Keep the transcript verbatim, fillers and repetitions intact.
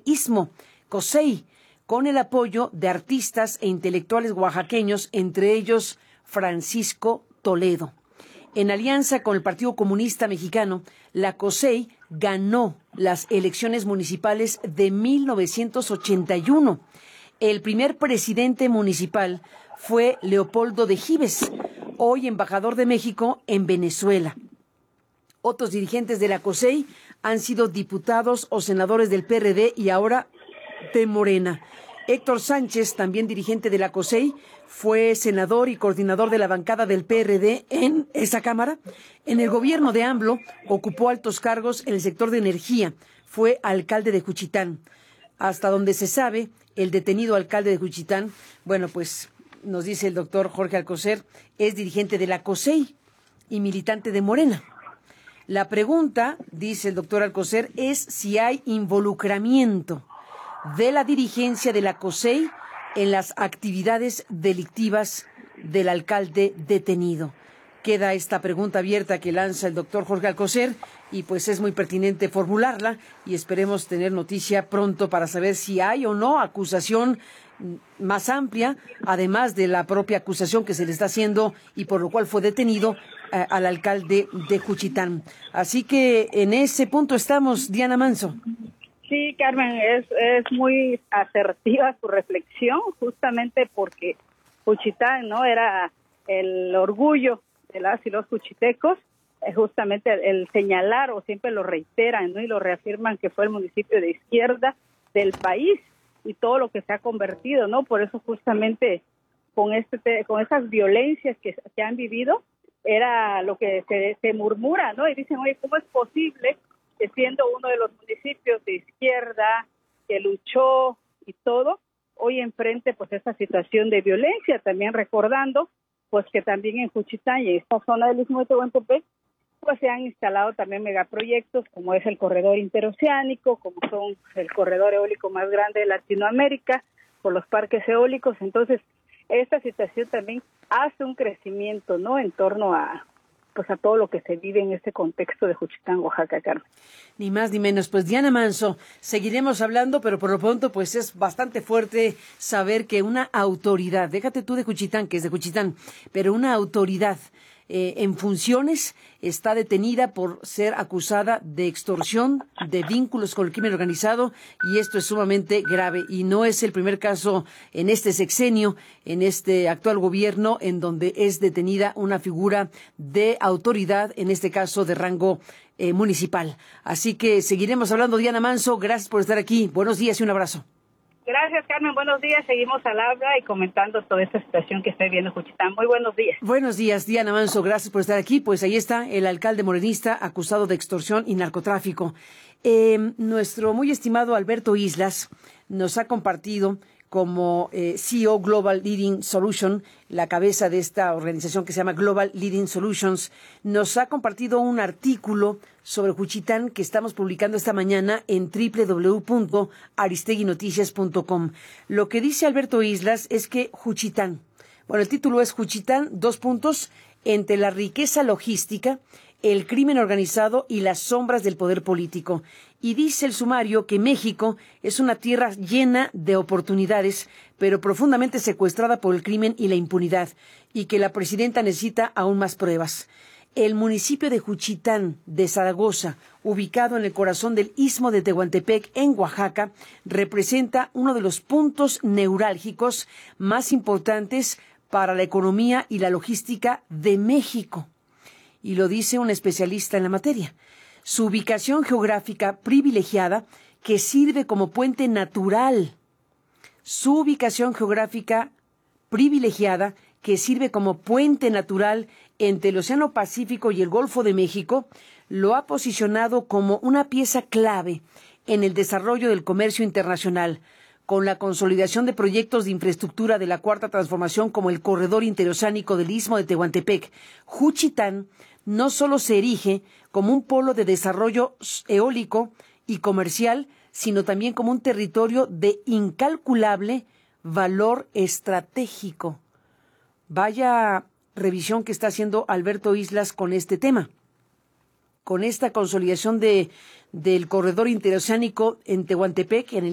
Istmo, COSEI, con el apoyo de artistas e intelectuales oaxaqueños, entre ellos Francisco Toledo. En alianza con el Partido Comunista Mexicano, la COSEI ganó las elecciones municipales de mil novecientos ochenta y uno. El primer presidente municipal fue Leopoldo de Gives, hoy embajador de México en Venezuela. Otros dirigentes de la COSEI han sido diputados o senadores del P R D y ahora de Morena. Héctor Sánchez, también dirigente de la COSEI, fue senador y coordinador de la bancada del P R D en esa Cámara. En el gobierno de AMLO ocupó altos cargos en el sector de energía. Fue alcalde de Juchitán. Hasta donde se sabe, el detenido alcalde de Juchitán, bueno, pues nos dice el doctor Jorge Alcocer, es dirigente de la COSEI y militante de Morena. La pregunta, dice el doctor Alcocer, es si hay involucramiento de la dirigencia de la COSEI en las actividades delictivas del alcalde detenido. Queda esta pregunta abierta que lanza el doctor Jorge Alcocer y pues es muy pertinente formularla y esperemos tener noticia pronto para saber si hay o no acusación más amplia, además de la propia acusación que se le está haciendo y por lo cual fue detenido eh, al alcalde de Juchitán. Así que en ese punto estamos, Diana Manso. Sí, Carmen, es, es muy asertiva su reflexión, justamente porque Juchitán, ¿no?, era el orgullo de las y los juchitecos, es justamente el, el señalar, o siempre lo reiteran, ¿no?, y lo reafirman, que fue el municipio de izquierda del país y todo lo que se ha convertido, ¿no? Por eso justamente con este con esas violencias que, que han vivido, era lo que se, se murmura, ¿no? Y dicen, oye, ¿cómo es posible que siendo uno de los municipios de izquierda, que luchó y todo, hoy enfrente pues esta situación de violencia? También recordando pues que también en Juchitán y en esta zona del Istmo de Tehuantepec pues se han instalado también megaproyectos como es el corredor interoceánico, como son el corredor eólico más grande de Latinoamérica, con los parques eólicos. Entonces esta situación también hace un crecimiento, ¿no?, en torno a pues a todo lo que se vive en este contexto de Juchitán, Oaxaca, Carmen. Ni más ni menos. Pues Diana Manso, seguiremos hablando, pero por lo pronto pues es bastante fuerte saber que una autoridad, déjate tú de Juchitán, que es de Juchitán, pero una autoridad eh, en funciones está detenida por ser acusada de extorsión, de vínculos con el crimen organizado, y esto es sumamente grave. Y no es el primer caso en este sexenio, en este actual gobierno, en donde es detenida una figura de autoridad, en este caso de rango eh, municipal. Así que seguiremos hablando. Diana Manso, gracias por estar aquí. Buenos días y un abrazo. Gracias, Carmen. Buenos días. Seguimos al habla y comentando toda esta situación que está viviendo Juchitán. Muy buenos días. Buenos días, Diana Manso. Gracias por estar aquí. Pues ahí está el alcalde morenista acusado de extorsión y narcotráfico. Eh, nuestro muy estimado Alberto Islas nos ha compartido como eh, C E O Global Leading Solution, la cabeza de esta organización que se llama Global Leading Solutions, nos ha compartido un artículo sobre Juchitán que estamos publicando esta mañana en doble u doble u doble u punto aristegui noticias punto com. Lo que dice Alberto Islas es que Juchitán, bueno, el título es Juchitán, dos puntos, entre la riqueza logística, el crimen organizado y las sombras del poder político. Y dice el sumario que México es una tierra llena de oportunidades, pero profundamente secuestrada por el crimen y la impunidad, y que la presidenta necesita aún más pruebas. El municipio de Juchitán de Zaragoza, ubicado en el corazón del Istmo de Tehuantepec, en Oaxaca, representa uno de los puntos neurálgicos más importantes para la economía y la logística de México. Y lo dice un especialista en la materia. Su ubicación geográfica privilegiada que sirve como puente natural. Su ubicación geográfica privilegiada que sirve como puente natural entre el Océano Pacífico y el Golfo de México, lo ha posicionado como una pieza clave en el desarrollo del comercio internacional, con la consolidación de proyectos de infraestructura de la Cuarta Transformación como el Corredor Interoceánico del Istmo de Tehuantepec. Juchitán no solo se erige como un polo de desarrollo eólico y comercial, sino también como un territorio de incalculable valor estratégico. Vaya revisión que está haciendo Alberto Islas con este tema, con esta consolidación de del corredor interoceánico en Tehuantepec, en el